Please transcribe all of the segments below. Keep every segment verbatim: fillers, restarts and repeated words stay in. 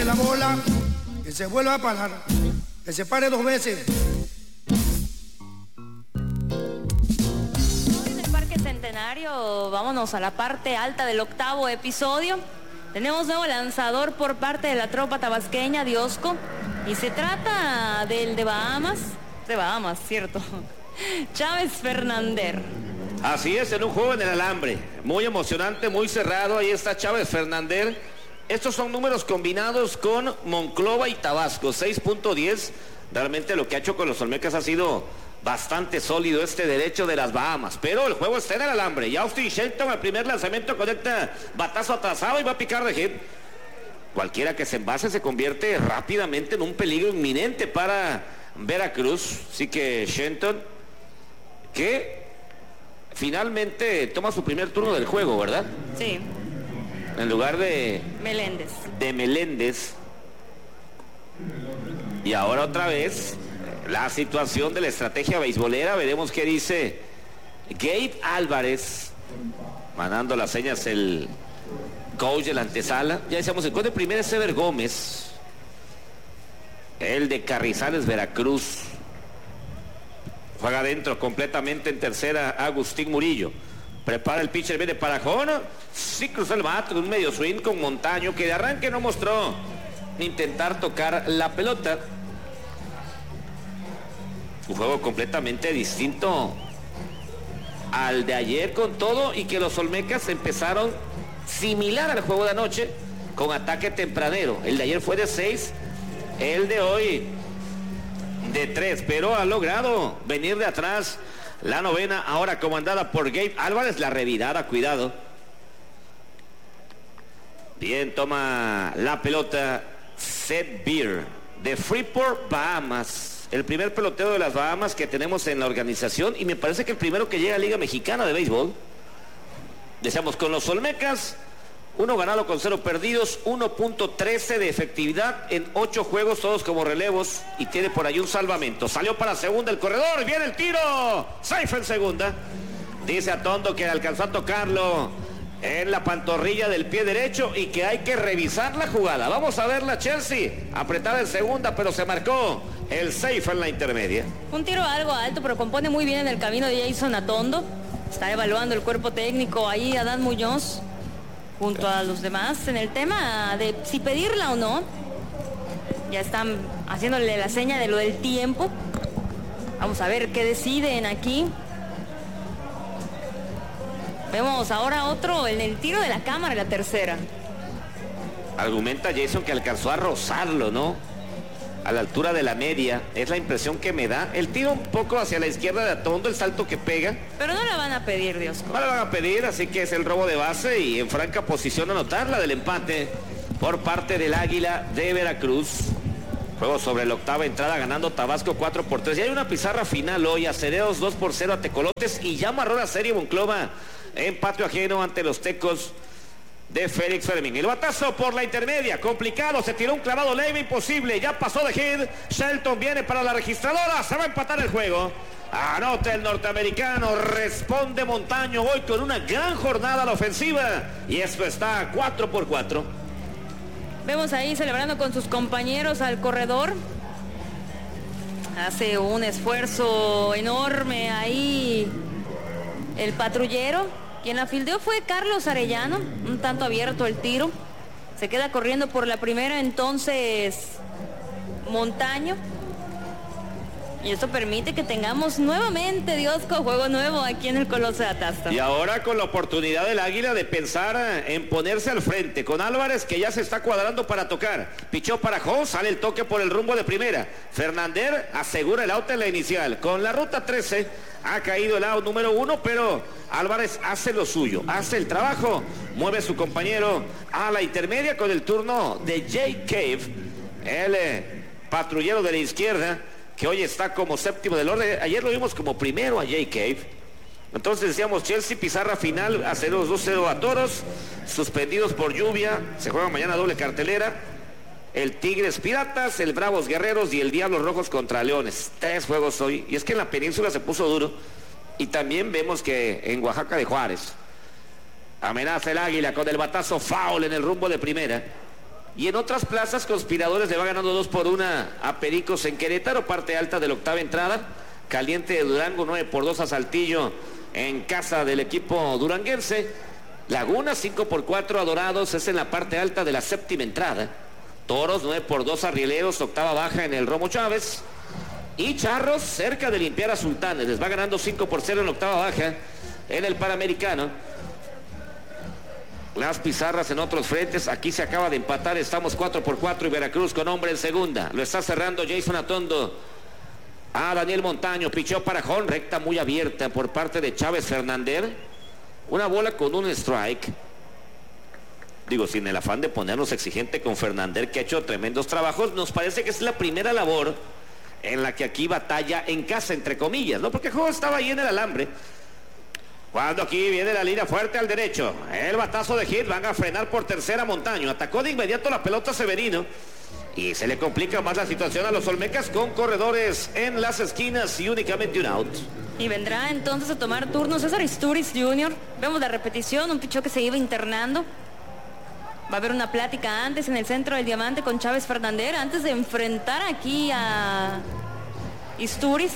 la bola, que se vuelva a parar, que se pare dos veces. En el Parque Centenario, vámonos a la parte alta del octavo episodio. Tenemos nuevo lanzador por parte de la tropa tabasqueña, Diosco, y se trata del de Bahamas, de Bahamas, cierto, Chávez Fernández. Así es, en un juego en el alambre, muy emocionante, muy cerrado. Ahí está Chávez Fernández. Estos son números combinados con Monclova y Tabasco, seis punto diez. Realmente lo que ha hecho con los Olmecas ha sido bastante sólido este derecho de las Bahamas, pero el juego está en el alambre. Y Austin Shelton al primer lanzamiento conecta batazo atrasado y va a picar de hit. Cualquiera que se envase se convierte rápidamente en un peligro inminente para Veracruz. Así que Shelton, que finalmente toma su primer turno del juego, ¿verdad? Sí. En lugar de Meléndez. De Meléndez. Y ahora otra vez la situación de la estrategia beisbolera. Veremos qué dice Gabe Álvarez, mandando las señas el coach de la antesala. Ya decíamos, el coach de primera es Ever Gómez, el de Carrizales, Veracruz. Juega adentro completamente en tercera Agustín Murillo. Prepara el pitcher, viene para Jona. Sí cruzó el bate, un medio swing con Montaño, que de arranque no mostró intentar tocar la pelota. Un juego completamente distinto al de ayer, con todo y que los Olmecas empezaron similar al juego de anoche, con ataque tempranero. El de ayer fue de seis, el de hoy de tres, pero ha logrado venir de atrás la novena, ahora comandada por Gabe Álvarez. La revirada, cuidado. Bien, toma la pelota Seth Beer de Freeport, Bahamas. El primer pelotero de las Bahamas que tenemos en la organización, y me parece que el primero que llega a Liga Mexicana de Béisbol. Decíamos, con los Olmecas, uno ganado con cero perdidos, uno punto trece de efectividad en ocho juegos, todos como relevos, y tiene por ahí un salvamento. Salió para segunda el corredor, viene el tiro, safe en segunda. Dice Atondo que alcanzó a tocarlo en la pantorrilla del pie derecho y que hay que revisar la jugada. Vamos a verla, Chelsea, apretada en segunda, pero se marcó el safe en la intermedia. Un tiro algo alto, pero compone muy bien en el camino de Jason Atondo. Está evaluando el cuerpo técnico ahí Adán Muñoz junto a los demás en el tema de si pedirla o no. Ya están haciéndole la seña de lo del tiempo. Vamos a ver qué deciden aquí. Vemos ahora otro en el tiro de la cámara, la tercera. Argumenta Jason que alcanzó a rozarlo, ¿no? A la altura de la media, es la impresión que me da. El tiro un poco hacia la izquierda de Atondo, el salto que pega. Pero no la van a pedir, Dios. No la van a pedir, así que es el robo de base y en franca posición anotar la del empate por parte del Águila de Veracruz. Juego sobre la octava entrada, ganando Tabasco cuatro por tres. Y hay una pizarra final hoy, Acereros dos por cero a Tecolotes, y ya amarró la serie Monclova en patio ajeno ante los Tecos de Félix Fermín. El batazo por la intermedia, complicado, se tiró un clavado leve, imposible, ya pasó de hit. Shelton viene para la registradora, se va a empatar el juego. Anota el norteamericano, responde Montaño hoy con una gran jornada a la ofensiva, y esto está cuatro por cuatro. Vemos ahí celebrando con sus compañeros al corredor. Hace un esfuerzo enorme ahí el patrullero. Quien la fildeó fue Carlos Arellano, un tanto abierto el tiro. Se queda corriendo por la primera entonces Montaño. Y esto permite que tengamos nuevamente, Diosco, juego nuevo aquí en el Coloso de Atasta. Y ahora con la oportunidad del Águila de pensar en ponerse al frente, con Álvarez que ya se está cuadrando para tocar. Pichó para Jo, sale el toque por el rumbo de primera. Fernández asegura el out en la inicial. Con la ruta trece ha caído el out número uno, pero Álvarez hace lo suyo, hace el trabajo, mueve a su compañero a la intermedia con el turno de Jay Cave, el eh, patrullero de la izquierda, que hoy está como séptimo del orden. Ayer lo vimos como primero a Jay Cave. Entonces decíamos, Chelsea, pizarra final, Acereros dos cero a Toros, suspendidos por lluvia, se juega mañana doble cartelera. El Tigres Piratas, el Bravos Guerreros y el Diablos Rojos contra Leones. Tres juegos hoy, y es que en la península se puso duro. Y también vemos que en Oaxaca de Juárez amenaza el Águila con el batazo foul en el rumbo de primera. Y en otras plazas, Conspiradores le va ganando dos por una a Pericos en Querétaro, parte alta de la octava entrada. Caliente de Durango, nueve por dos a Saltillo en casa del equipo duranguense. Laguna, cinco por cuatro a Dorados, es en la parte alta de la séptima entrada. Toros, nueve por dos a Rieleros, octava baja en el Romo Chávez. Y Charros, cerca de limpiar a Sultanes, les va ganando cinco por cero en la octava baja en el Panamericano. Las pizarras en otros frentes, aquí se acaba de empatar, estamos cuatro por cuatro y Veracruz con hombre en segunda. Lo está cerrando Jason Atondo a Daniel Montaño, picheo para Jón, recta muy abierta por parte de Chávez Fernández. Una bola con un strike. Digo, sin el afán de ponernos exigente con Fernández, que ha hecho tremendos trabajos, nos parece que es la primera labor en la que aquí batalla en casa, entre comillas, ¿no? Porque el juego estaba ahí en el alambre. Cuando aquí viene la línea fuerte al derecho, el batazo de hit, van a frenar por tercera Montaño, atacó de inmediato la pelota Severino y se le complica más la situación a los Olmecas con corredores en las esquinas y únicamente un out. Y vendrá entonces a tomar turno César Isturiz junior Vemos la repetición, un pichó que se iba internando. Va a haber una plática antes en el centro del diamante con Chávez Fernández antes de enfrentar aquí a Isturiz,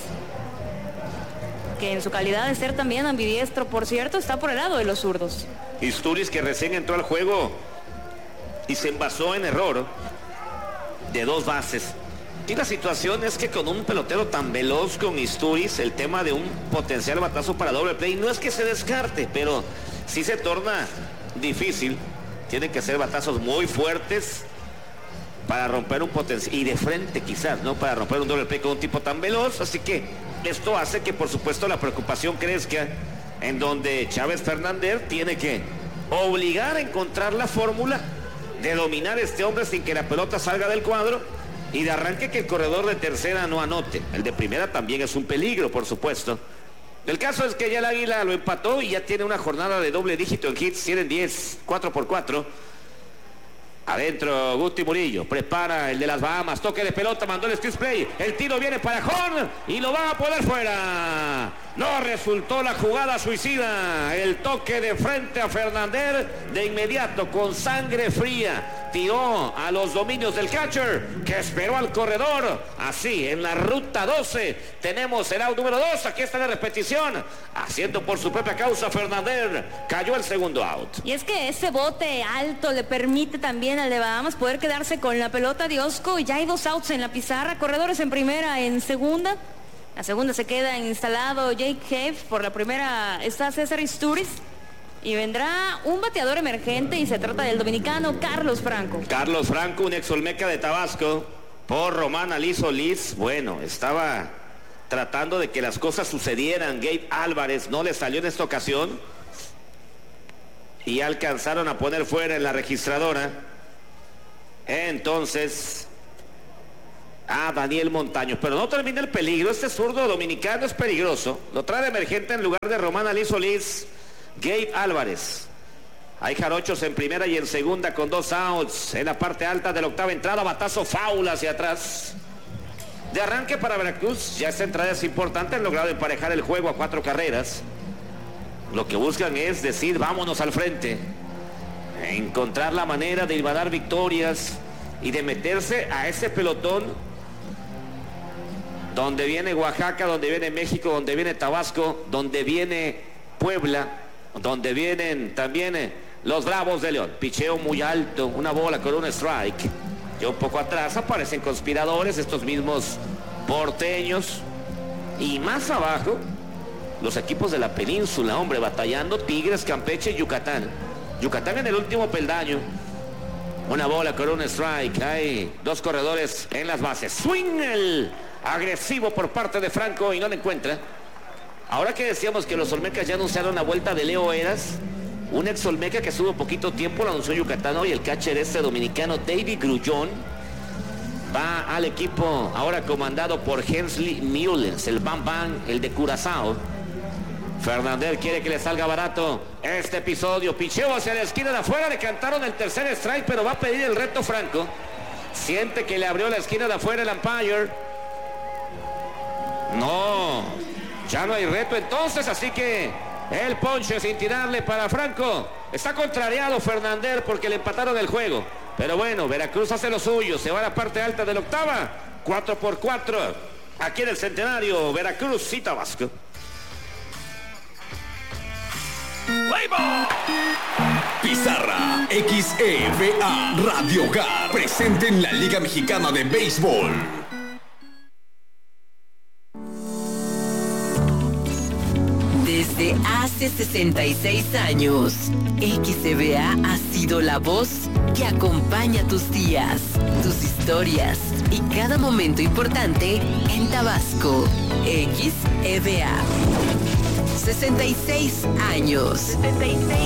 que en su calidad de ser también ambidiestro, por cierto, está por el lado de los zurdos. Isturiz, que recién entró al juego y se envasó en error de dos bases. Y la situación es que con un pelotero tan veloz con Isturiz, el tema de un potencial batazo para doble play no es que se descarte, pero sí se torna difícil. Tienen que ser batazos muy fuertes para romper un potencial, y de frente quizás, ¿no? Para romper un doble play con un tipo tan veloz. Así que esto hace que por supuesto la preocupación crezca, en donde Chávez Fernández tiene que obligar a encontrar la fórmula de dominar a este hombre sin que la pelota salga del cuadro, y de arranque que el corredor de tercera no anote. El de primera también es un peligro, por supuesto. El caso es que ya el Águila lo empató y ya tiene una jornada de doble dígito en hits, tienen diez, cuatro por cuatro. Adentro Guti Murillo, prepara el de las Bahamas, toque de pelota, mandó el squeeze play, el tiro viene para Jón y lo va a poner fuera. No resultó la jugada suicida, el toque de frente a Fernández, de inmediato con sangre fría tiró a los dominios del catcher, que esperó al corredor. Así en la ruta doce tenemos el out número dos, aquí está la repetición, haciendo por su propia causa Fernández, cayó el segundo out. Y es que ese bote alto le permite también al de Bahamas poder quedarse con la pelota de Osco, y ya hay dos outs en la pizarra, corredores en primera, en segunda. La segunda se queda instalado Jake Heff, por la primera está César Isturiz, y vendrá un bateador emergente y se trata del dominicano Carlos Franco. Carlos Franco, un ex Olmeca de Tabasco, por Román Ali Solís. Bueno, estaba tratando de que las cosas sucedieran. Gabe Álvarez no le salió en esta ocasión y alcanzaron a poner fuera en la registradora. Entonces a Daniel Montaño, pero no termina el peligro. Este zurdo dominicano es peligroso, lo trae de emergente en lugar de Román Ali Solís. Gabe Álvarez. Hay jarochos en primera y en segunda con dos outs en la parte alta de la octava entrada, batazo foul hacia atrás. De arranque para Veracruz, ya esta entrada es importante, han logrado emparejar el juego a cuatro carreras. Lo que buscan es decir, vámonos al frente, encontrar la manera de hilvanar victorias y de meterse a ese pelotón donde viene Oaxaca, donde viene México, donde viene Tabasco, donde viene Puebla, donde vienen también eh, los Bravos de León. Picheo muy alto, una bola con un strike. Y un poco atrás aparecen Conspiradores, estos mismos porteños. Y más abajo, los equipos de la península, hombre, batallando, Tigres, Campeche y Yucatán. Yucatán en el último peldaño. Una bola con un strike. Hay dos corredores en las bases. Swing el agresivo por parte de Franco y no le encuentra. Ahora que decíamos que los Olmecas ya anunciaron la vuelta de Leo Eras, un ex Olmeca que estuvo poquito tiempo, lo anunció Yucatán hoy, el catcher este dominicano David Grullón, va al equipo ahora comandado por Hensley Mullens, el Bam Bam, el de Curazao. Fernández quiere que le salga barato este episodio, picheo hacia la esquina de afuera, le cantaron el tercer strike, pero va a pedir el reto Franco. Siente que le abrió la esquina de afuera el umpire. No, ya no hay reto entonces, así que el ponche sin tirarle para Franco. Está contrariado Fernández porque le empataron el juego. Pero bueno, Veracruz hace lo suyo, se va a la parte alta de la octava, cuatro por cuatro, aquí en el Centenario, Veracruz y Tabasco. Pizarra X E V A Radio Hogar, presente en la Liga Mexicana de Béisbol. Desde hace sesenta y seis años, X E V A ha sido la voz que acompaña tus días, tus historias y cada momento importante en Tabasco. X E V A. sesenta y seis años. sesenta y seis